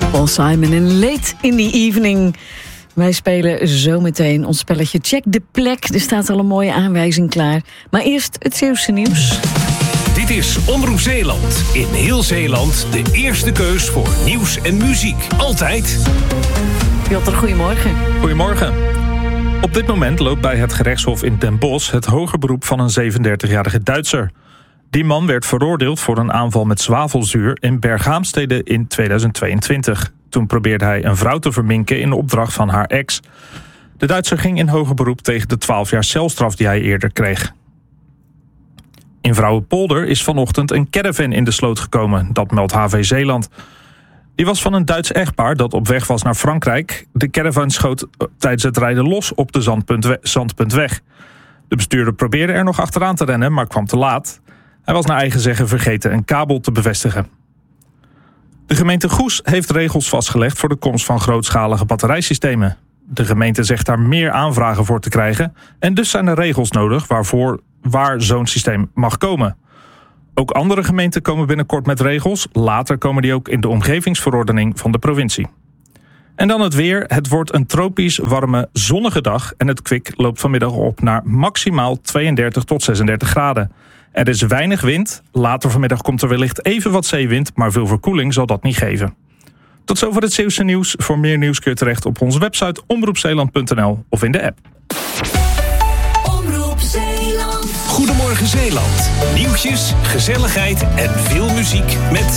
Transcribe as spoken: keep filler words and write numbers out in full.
Paul Simon en Late in the Evening. Wij spelen zometeen ons spelletje Check de Plek. Er staat al een mooie aanwijzing klaar. Maar eerst het Zeeuwse nieuws. Dit is Omroep Zeeland. In heel Zeeland de eerste keus voor nieuws en muziek. Altijd. Piotr, goedemorgen. Goedemorgen. Op dit moment loopt bij het gerechtshof in Den Bosch het hoger beroep van een zevenendertigjarige Duitser. Die man werd veroordeeld voor een aanval met zwavelzuur in Berghaamstede in tweeduizend tweeëntwintig. Toen probeerde hij een vrouw te verminken in opdracht van haar ex. De Duitser ging in hoger beroep tegen de twaalf jaar celstraf die hij eerder kreeg. In Vrouwenpolder is vanochtend een caravan in de sloot gekomen, dat meldt H V Zeeland. Die was van een Duits echtpaar dat op weg was naar Frankrijk. De caravan schoot tijdens het rijden los op de Zandpuntwe- Zandpuntweg. De bestuurder probeerde er nog achteraan te rennen, maar kwam te laat. Hij was naar eigen zeggen vergeten een kabel te bevestigen. De gemeente Goes heeft regels vastgelegd voor de komst van grootschalige batterijsystemen. De gemeente zegt daar meer aanvragen voor te krijgen en dus zijn er regels nodig waarvoor waar zo'n systeem mag komen. Ook andere gemeenten komen binnenkort met regels. Later komen die ook in de omgevingsverordening van de provincie. En dan het weer. Het wordt een tropisch warme zonnige dag en het kwik loopt vanmiddag op naar maximaal tweeëndertig tot zesendertig graden. Er is weinig wind. Later vanmiddag komt er wellicht even wat zeewind, maar veel verkoeling zal dat niet geven. Tot zover het Zeeuwse nieuws. Voor meer nieuws kun je terecht op onze website omroep zeeland punt n l of in de app. Omroep Zeeland. Goedemorgen Zeeland. Nieuwtjes, gezelligheid en veel muziek met